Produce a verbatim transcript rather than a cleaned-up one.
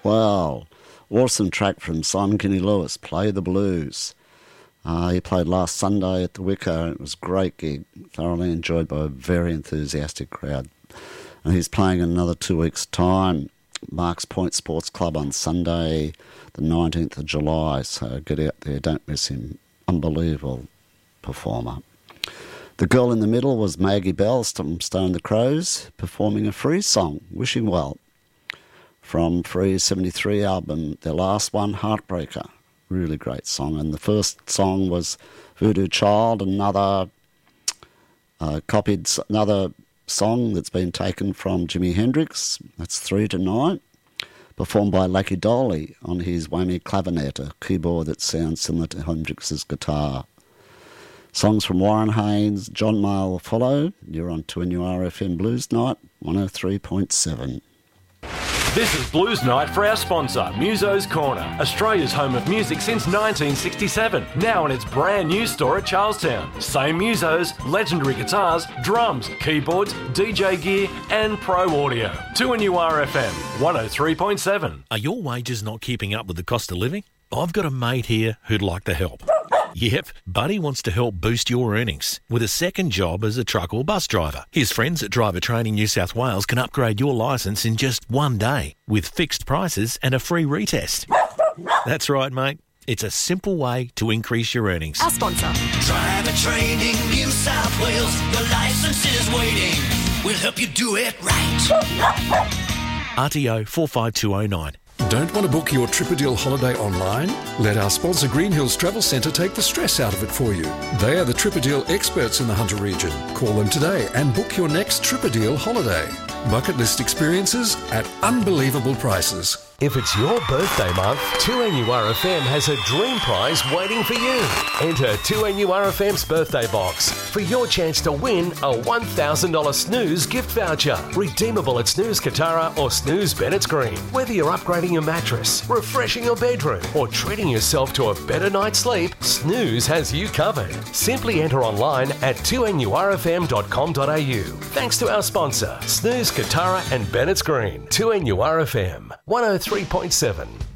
Well, awesome track from Simon Kenny Lewis, Play the Blues. Uh, he played last Sunday at the Wicker. It was a great gig, thoroughly enjoyed by a very enthusiastic crowd. And he's playing in another two weeks' time, Marks Point Sports Club on Sunday, the nineteenth of July. So get out there, don't miss him. Unbelievable performer. The girl in the middle was Maggie Bell from Stone the Crows, performing a Freeze song, Wishing Well, from Freeze seventy-three album, their last one, Heartbreaker. Really great song. And the first song was Voodoo Child, another uh, copied, another song that's been taken from Jimi Hendrix. That's Three to Nine, performed by Lucky Dolly on his Whammy clavinet, a keyboard that sounds similar to Hendrix's guitar. Songs from Warren Haynes, John Mayall will follow. You're on two N U R F M Blues Night, one oh three point seven. This is Blues Night for our sponsor, Muso's Corner, Australia's home of music since nineteen sixty-seven. Now in its brand new store at Charlestown. Same Musos, legendary guitars, drums, keyboards, D J gear and pro audio. two N U R F M, one oh three point seven. Are your wages not keeping up with the cost of living? I've got a mate here who'd like to help. Yep, Buddy wants to help boost your earnings with a second job as a truck or bus driver. His friends at Driver Training New South Wales can upgrade your licence in just one day with fixed prices and a free retest. That's right, mate. It's a simple way to increase your earnings. Our sponsor. Driver Training New South Wales. Your licence is waiting. We'll help you do it right. R T O four five two oh nine. Don't want to book your Tripadil holiday online? Let our sponsor Green Hills Travel Centre take the stress out of it for you. They are the Tripadil experts in the Hunter region. Call them today and book your next Tripadil holiday. Bucket list experiences at unbelievable prices. If it's your birthday month, two N U R F M has a dream prize waiting for you. Enter two N U R F M's birthday box for your chance to win a one thousand dollars Snooze gift voucher. Redeemable at Snooze Katara or Snooze Bennett's Green. Whether you're upgrading your mattress, refreshing your bedroom, or treating yourself to a better night's sleep, Snooze has you covered. Simply enter online at two N U R F M dot com dot A U. Thanks to our sponsor, Snooze Katara and Bennett's Green. two N U R F M, one oh three point seven.